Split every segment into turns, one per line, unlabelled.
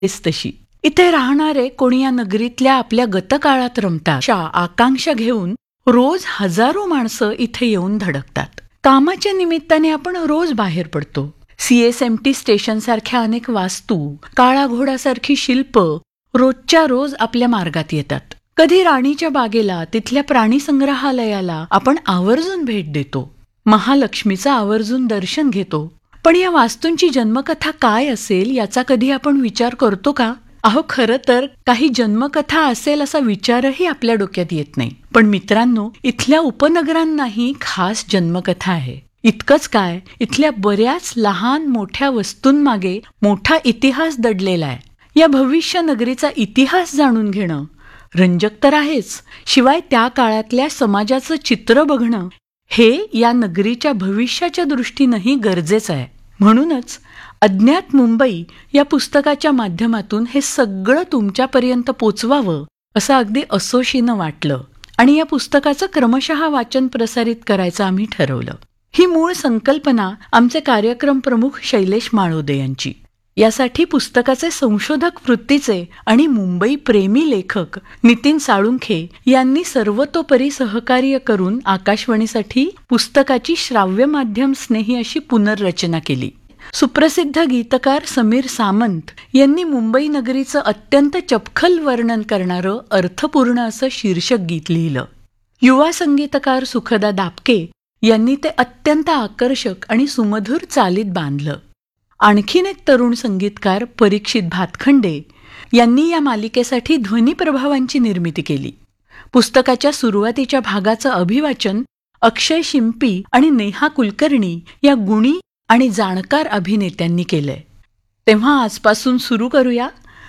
तशी. इथे राहणारे कोणी या नगरीतल्या आपल्या गतकाळात रमतात अशा आकांक्षा घेऊन रोज हजारो माणसं इथे येऊन धडकतात. कामाच्या निमित्ताने आपण रोज बाहेर पडतो. CSMT स्टेशन सारख्या अनेक वास्तू, काळा घोडासारखी शिल्प रोजच्या रोज आपल्या मार्गात येतात. कधी राणीच्या बागेला, तिथल्या प्राणी संग्रहालयाला आपण आवर्जून भेट देतो. महालक्ष्मीचं आवर्जून दर्शन घेतो. पण या वास्तूंची जन्मकथा काय असेल याचा कधी आपण विचार करतो का? अहो, खरं तर काही जन्मकथा असेल असा विचारही आपल्या डोक्यात येत नाही. पण मित्रांनो, इथल्या उपनगरांनाही खास जन्मकथा आहे. इतकंच काय, इथल्या बऱ्याच लहान मोठ्या वस्तूंमागे मोठा इतिहास दडलेला आहे. या भविष्य नगरीचा इतिहास जाणून घेणं रंजक तर आहेच, शिवाय त्या काळातल्या समाजाचं चित्र बघणं हे या नगरीच्या भविष्याच्या दृष्टीनंही गरजेचं आहे. म्हणूनच अज्ञात मुंबई या पुस्तकाच्या माध्यमातून हे सगळं तुमच्यापर्यंत पोचवावं असं अगदी असोशीनं वाटलं आणि या पुस्तकाचं क्रमशः वाचन प्रसारित करायचं आम्ही ठरवलं. ही मूळ संकल्पना आमचे कार्यक्रम प्रमुख शैलेश माळोदे यांची. यासाठी पुस्तकाचे संशोधक वृत्तीचे आणि मुंबई प्रेमी लेखक नितीन साळुंखे यांनी सर्वतोपरी सहकार्य करून आकाशवाणीसाठी पुस्तकाची श्राव्य माध्यम स्नेही अशी पुनर्रचना केली. सुप्रसिद्ध गीतकार समीर सामंत यांनी मुंबई नगरीचं अत्यंत चपखल वर्णन करणारं अर्थपूर्ण असं शीर्षक गीत लिहिलं. युवा संगीतकार सुखदा दापके यांनी ते अत्यंत आकर्षक आणि सुमधुर चालीत बांधलं. आणखीन एक तरुण संगीतकार परीक्षित भातखंडे यांनी या मालिकेसाठी ध्वनी प्रभावांची निर्मिती केली. पुस्तकाच्या सुरुवातीच्या भागाचं अभिवाचन अक्षय शिंपी आणि नेहा कुलकर्णी या गुणी आणि जाणकार अभिनेत्यांनी केलंय. तेव्हा आजपासून सुरू करूया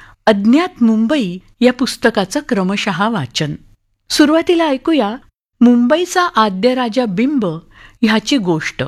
अज्ञात मुंबई या पुस्तकाचं क्रमशः वाचन. सुरुवातीला ऐकूया मुंबईचा आद्य राजा बिंब ह्याची गोष्ट.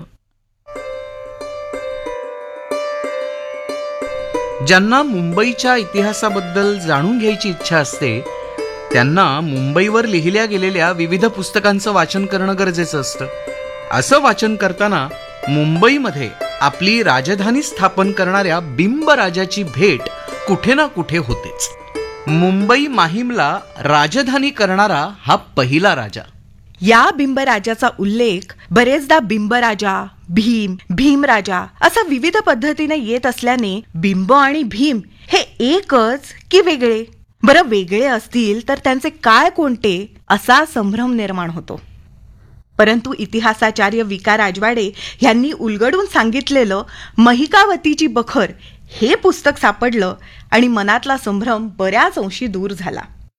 ज्यांना मुंबईच्या इतिहासाबद्दल जाणून घ्यायची इच्छा असते त्यांना मुंबईवर लिहिल्या गेलेल्या विविध पुस्तकांचं वाचन करणं गरजेचं असतं. असं वाचन करताना मुंबईमध्ये आपली राजधानी स्थापन करणाऱ्या बिंब राजाची भेट कुठे ना कुठे होतेच. मुंबई माहीमला राजधानी करणारा हा पहिला राजा.
या बिंबराजाचा उल्लेख बरेचदा बिंबराजा, भीम, भीमराजा असा विविध पद्धतीने येत असल्याने बिंब आणि भीम हे एकच की वेगळे? बरं, वेगळे असतील तर त्यांचे काय कोणते असा संभ्रम निर्माण होतो. परंतु इतिहासाचार्य विका राजवाडे यांनी उलगडून सांगितलेलं महिकावतीची बखर हे पुस्तक सापडलं आणि मनातला संभ्रम बऱ्याच अंशी दूर झाला.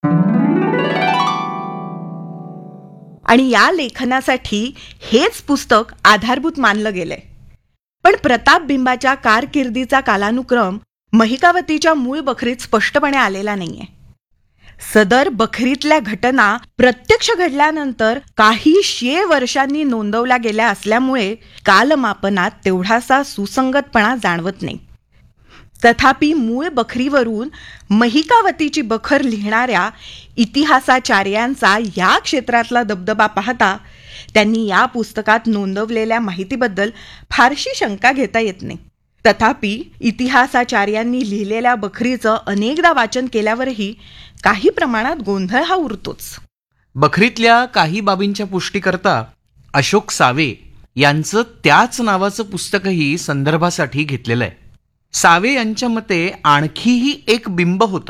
आणि या लेखनासाठी हेच पुस्तक आधारभूत मानलं गेलंय. पण प्रताप बिंबाच्या कारकिर्दीचा कालानुक्रम महिकावतीच्या मूळ बखरीत स्पष्टपणे आलेला नाहीये. सदर बखरीतल्या घटना प्रत्यक्ष घडल्यानंतर काही 100 वर्षांनी नोंदवल्या गेल्या असल्यामुळे कालमापनात तेवढासा सुसंगतपणा जाणवत नाही. तथापि मूळ बखरीवरून महिकावतीची बखर लिहिणाऱ्या इतिहासाचार्यांचा या क्षेत्रातला दबदबा पाहता त्यांनी या पुस्तकात नोंदवलेल्या माहितीबद्दल फारशी शंका घेता येत नाही. तथापि इतिहासाचार्यांनी लिहिलेल्या बखरीचं अनेकदा वाचन केल्यावरही काही प्रमाणात गोंधळ हा उरतोच.
बखरीतल्या काही बाबींच्या पुष्टीकरता अशोक सावे यांचं त्याच नावाचं पुस्तकही संदर्भासाठी घेतलेलं आहे. सावे यांच्या मते आणखीही एक बिंब होता,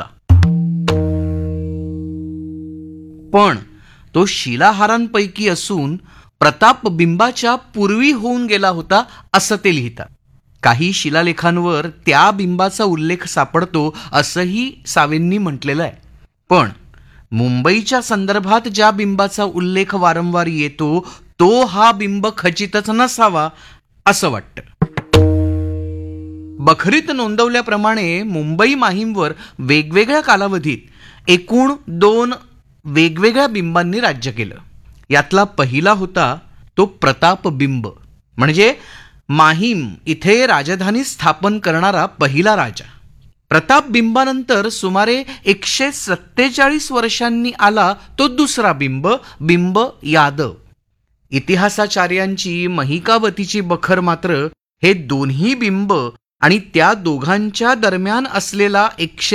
पण तो शिलाहारांपैकी असून प्रताप बिंबाच्या पूर्वी होऊन गेला होता असं ते लिहितात. काही शिलालेखांवर त्या बिंबाचा उल्लेख सापडतो असंही सावेंनी म्हटलेलं आहे. पण मुंबईच्या संदर्भात ज्या बिंबाचा उल्लेख वारंवार येतो तो हा बिंब खचितच नसावा असं वाटतं. बखरीत नोंदवल्याप्रमाणे मुंबई माहीमवर वेगवेगळ्या कालावधीत एकूण 2 वेगवेगळ्या बिंबांनी राज्य केलं. यातला पहिला होता तो प्रताप बिंब, म्हणजे माहीम इथे राजधानी स्थापन करणारा पहिला राजा. प्रताप बिंबानंतर सुमारे 147 वर्षांनी आला तो दुसरा बिंब, बिंब यादव. इतिहासाचार्यांची महिकावतीची बखर मात्र हे दोन्ही बिंब आणि त्या दोघांच्या दरम्यान असलेला 100